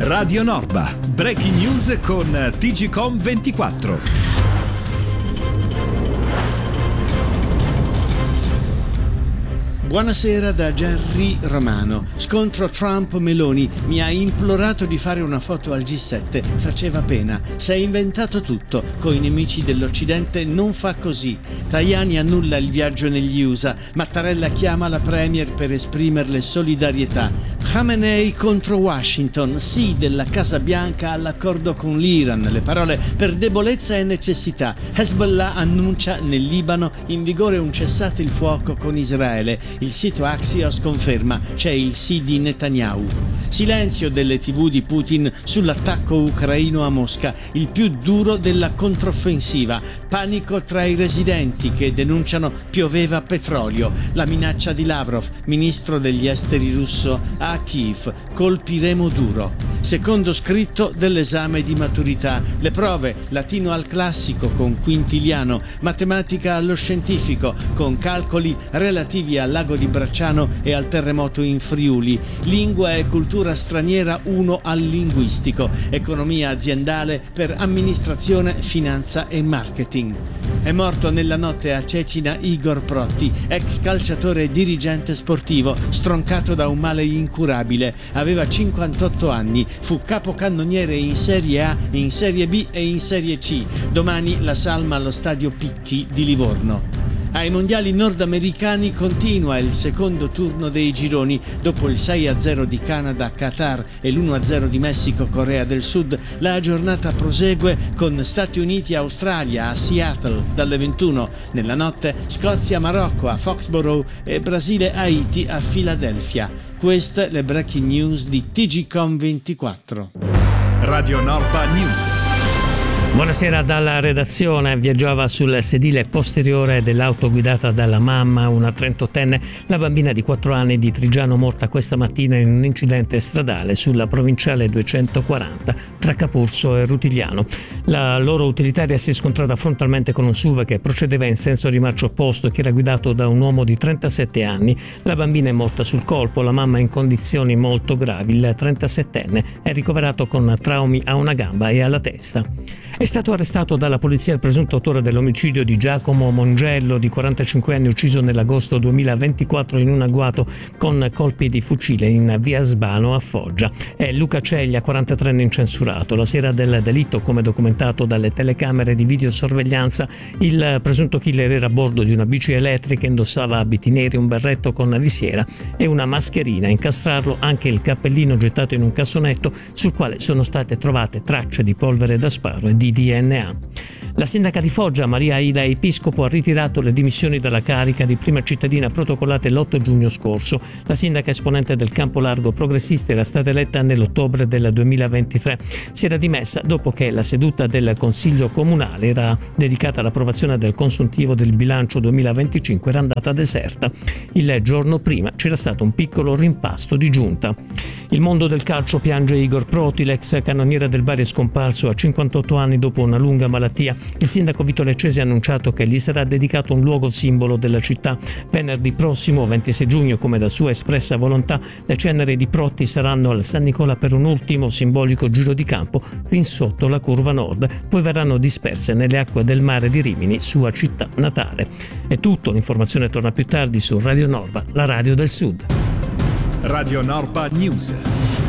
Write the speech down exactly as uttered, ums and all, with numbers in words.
Radio Norba, breaking news con T G Com ventiquattro. Buonasera da Gerry Romano. Scontro Trump-Meloni. Mi ha implorato di fare una foto al G sette. Faceva pena. Si è inventato tutto. Coi nemici dell'Occidente non fa così. Tajani annulla il viaggio negli U S A. Mattarella chiama la Premier per esprimerle solidarietà. Khamenei contro Washington. Sì della Casa Bianca all'accordo con l'Iran. Le parole per debolezza e necessità. Hezbollah annuncia nel Libano in vigore un cessate il fuoco con Israele. Il sito Axios conferma, c'è il sì di Netanyahu. Silenzio delle tivù di Putin sull'attacco ucraino a Mosca, il più duro della controffensiva. Panico tra i residenti che denunciano pioveva petrolio. La minaccia di Lavrov, ministro degli esteri russo, a Kiev. Colpiremo duro. Secondo scritto dell'esame di maturità. Le prove, latino al classico con quintiliano, matematica allo scientifico con calcoli relativi al lago di Bracciano e al terremoto in Friuli, lingua e cultura straniera uno al linguistico, economia aziendale per amministrazione, finanza e marketing. È morto nella notte a Cecina Igor Protti, ex calciatore e dirigente sportivo, stroncato da un male incurabile. Aveva cinquantotto anni, fu capocannoniere in Serie A, in Serie B e in Serie C. Domani la salma allo stadio Picchi di Livorno. Ai mondiali nordamericani continua il secondo turno dei gironi. Dopo il sei a zero di Canada, Qatar e l'uno a zero di Messico, Corea del Sud, la giornata prosegue con Stati Uniti, Australia a Seattle dalle ventuno. Nella notte Scozia, Marocco a Foxborough e Brasile, Haiti a Filadelfia. Queste le breaking news di T G Com ventiquattro. Radio Norba News. Buonasera dalla redazione. Viaggiava sul sedile posteriore dell'auto guidata dalla mamma, una trentottenne, la bambina di quattro anni di Trigiano, morta questa mattina in un incidente stradale sulla provinciale duecentoquaranta tra Capurso e Rutigliano. La loro utilitaria si è scontrata frontalmente con un S U V che procedeva in senso di marcia opposto e che era guidato da un uomo di trentasette anni. La bambina è morta sul colpo, la mamma è in condizioni molto gravi. Il trentasettenne è ricoverato con traumi a una gamba e alla testa. È stato arrestato dalla polizia il presunto autore dell'omicidio di Giacomo Mongello, di quarantacinque anni, ucciso nell'agosto duemilaventiquattro in un agguato con colpi di fucile in via Sbano a Foggia. È Luca Ceglia, quarantatreenne incensurato. La sera del delitto, come documentato dalle telecamere di videosorveglianza, il presunto killer era a bordo di una bici elettrica, indossava abiti neri, un berretto con visiera e una mascherina. A incastrarlo anche il cappellino gettato in un cassonetto sul quale sono state trovate tracce di polvere da sparo e di D N A. La sindaca di Foggia, Maria Ida Episcopo, ha ritirato le dimissioni dalla carica di prima cittadina protocollate l'otto giugno scorso. La sindaca, esponente del campo largo progressista, era stata eletta nell'ottobre del duemilaventitré. Si era dimessa dopo che la seduta del Consiglio Comunale era dedicata all'approvazione del consuntivo del bilancio duemilaventicinque era andata deserta. Il giorno prima c'era stato un piccolo rimpasto di giunta. Il mondo del calcio piange Igor Protti, l'ex cannoniere del Bari è scomparso a cinquantotto anni dopo una lunga malattia. Il sindaco Vito Leccesi ha annunciato che gli sarà dedicato un luogo simbolo della città. Venerdì prossimo, ventisei giugno, come da sua espressa volontà, le ceneri di Protti saranno al San Nicola per un ultimo simbolico giro di campo fin sotto la curva nord, poi verranno disperse nelle acque del mare di Rimini, sua città natale. È tutto, l'informazione torna più tardi su Radio Norba, la radio del Sud. Radio Norba News.